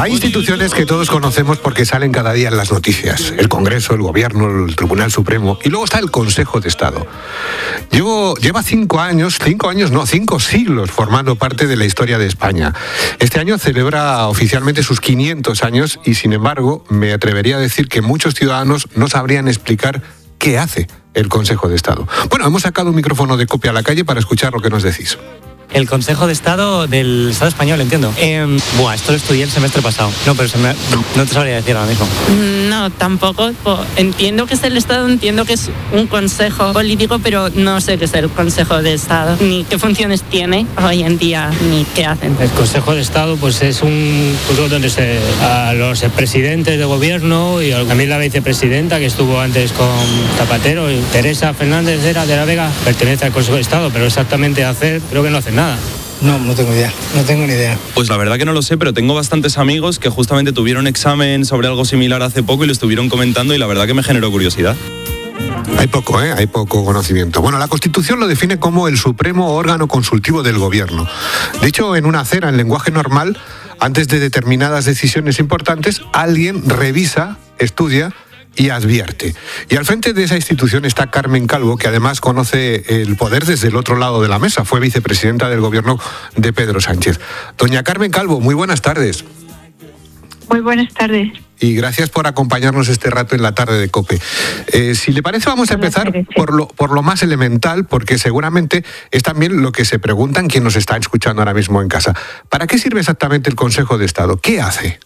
Hay instituciones que todos conocemos porque salen cada día en las noticias. El Congreso, el Gobierno, el Tribunal Supremo. Y luego está el Consejo de Estado. Lleva 5 siglos formando parte de la historia de España. Este año celebra oficialmente sus 500 años y, sin embargo, me atrevería a decir que muchos ciudadanos no sabrían explicar qué hace el Consejo de Estado. Bueno, hemos sacado un micrófono de COPE a la calle para escuchar lo que nos decís. El Consejo de Estado del Estado español, entiendo. Esto lo estudié el semestre pasado. No, pero no te sabría decir ahora mismo. No, tampoco. Entiendo que es el Estado, entiendo que es un consejo político, pero no sé qué es el Consejo de Estado, ni qué funciones tiene hoy en día, ni qué hacen. El Consejo de Estado pues es un grupo donde a los presidentes de gobierno y también la vicepresidenta que estuvo antes con Zapatero, y Teresa Fernández de la Vega, pertenece al Consejo de Estado, pero exactamente creo que no hacen nada. No tengo ni idea. Pues la verdad que no lo sé, pero tengo bastantes amigos que justamente tuvieron examen sobre algo similar hace poco y lo estuvieron comentando y la verdad que me generó curiosidad. Hay poco conocimiento. Bueno, la Constitución lo define como el supremo órgano consultivo del Gobierno. De hecho, en una acera, en lenguaje normal, antes de determinadas decisiones importantes, alguien revisa, estudia y advierte. Y al frente de esa institución está Carmen Calvo, que además conoce el poder desde el otro lado de la mesa. Fue vicepresidenta del gobierno de Pedro Sánchez. Doña Carmen Calvo, muy buenas tardes. Muy buenas tardes. Y gracias por acompañarnos este rato en la tarde de COPE. Si le parece, vamos a empezar por lo más elemental, porque seguramente es también lo que se preguntan quien nos está escuchando ahora mismo en casa. ¿Para qué sirve exactamente el Consejo de Estado? ¿Qué hace?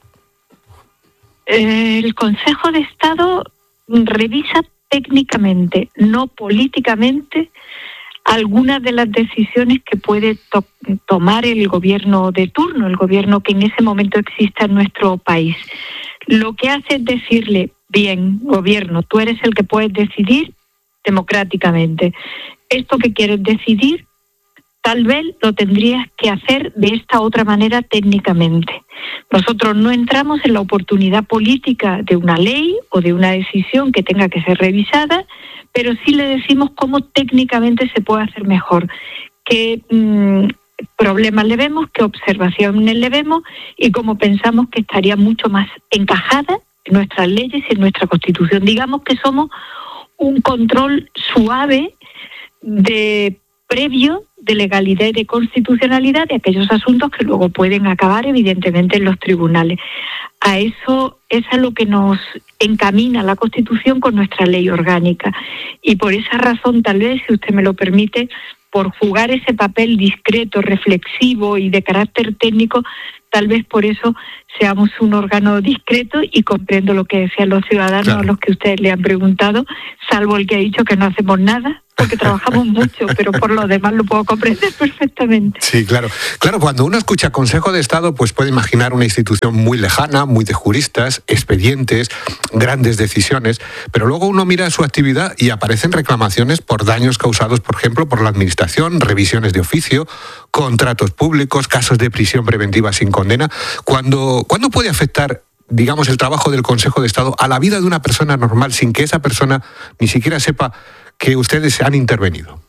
El Consejo de Estado revisa técnicamente, no políticamente, algunas de las decisiones que puede tomar el gobierno de turno, el gobierno que en ese momento exista en nuestro país. Lo que hace es decirle, bien, gobierno, tú eres el que puedes decidir democráticamente. Esto que quieres decidir, tal vez lo tendrías que hacer de esta otra manera técnicamente. Nosotros no entramos en la oportunidad política de una ley o de una decisión que tenga que ser revisada, pero sí le decimos cómo técnicamente se puede hacer mejor, qué problemas le vemos, qué observaciones le vemos y cómo pensamos que estaría mucho más encajada en nuestras leyes y en nuestra Constitución. Digamos que somos un control suave previo de legalidad y de constitucionalidad de aquellos asuntos que luego pueden acabar evidentemente en los tribunales. Eso es a lo que nos encamina la Constitución con nuestra ley orgánica. Y por esa razón, tal vez, si usted me lo permite, por jugar ese papel discreto, reflexivo y de carácter técnico, tal vez por eso seamos un órgano discreto y comprendo lo que decían los ciudadanos, claro, a los que ustedes le han preguntado, salvo el que ha dicho que no hacemos nada, porque trabajamos mucho, pero por lo demás lo puedo comprender perfectamente. Sí, claro. Claro, cuando uno escucha Consejo de Estado, pues puede imaginar una institución muy lejana, muy de juristas, expedientes, grandes decisiones, pero luego uno mira su actividad y aparecen reclamaciones por daños causados, por ejemplo, por la Administración, revisiones de oficio, contratos públicos, casos de prisión preventiva sin condena. ¿Cuándo puede afectar, digamos, el trabajo del Consejo de Estado a la vida de una persona normal sin que esa persona ni siquiera sepa que ustedes han intervenido?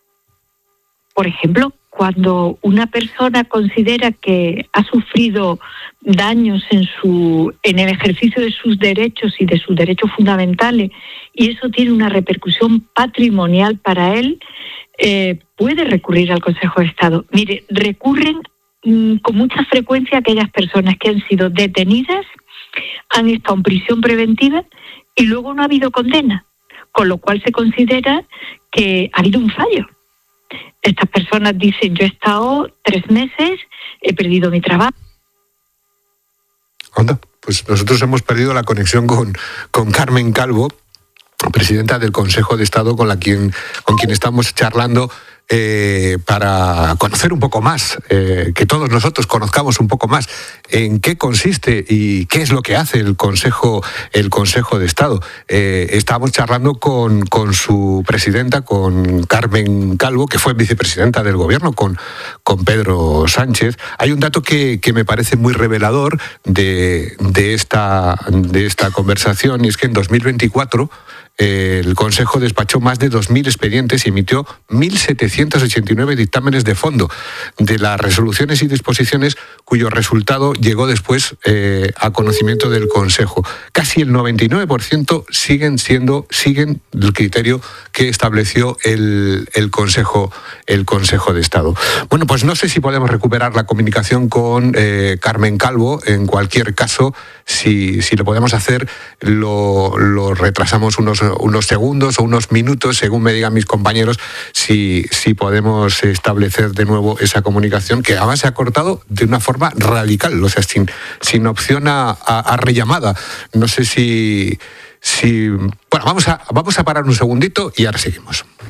Por ejemplo, cuando una persona considera que ha sufrido daños en el ejercicio de sus derechos y de sus derechos fundamentales, y eso tiene una repercusión patrimonial para él, puede recurrir al Consejo de Estado. Mire, recurren con mucha frecuencia aquellas personas que han sido detenidas, han estado en prisión preventiva y luego no ha habido condena, con lo cual se considera que ha habido un fallo. Estas personas dicen, yo he estado 3 meses, he perdido mi trabajo. Anda, pues nosotros hemos perdido la conexión con Carmen Calvo, presidenta del Consejo de Estado, con quien estamos charlando para conocer un poco más, que todos nosotros conozcamos un poco más en qué consiste y qué es lo que hace el Consejo de Estado. Estábamos charlando con su presidenta, con Carmen Calvo, que fue vicepresidenta del gobierno con Pedro Sánchez. Hay un dato que me parece muy revelador de esta conversación, y es que en 2024 el Consejo despachó más de 2.000 expedientes y emitió 1.789 dictámenes de fondo de las resoluciones y disposiciones cuyo resultado llegó después a conocimiento del Consejo. Casi el 99% siguen el criterio que estableció el Consejo de Estado. Bueno, pues no sé si podemos recuperar la comunicación con Carmen Calvo. En cualquier caso, si lo podemos hacer, lo retrasamos unos segundos o unos minutos, según me digan mis compañeros, si podemos establecer de nuevo esa comunicación, que además se ha cortado de una forma radical, o sea, sin opción a rellamada. No sé si... Bueno, vamos a parar un segundito y ahora seguimos.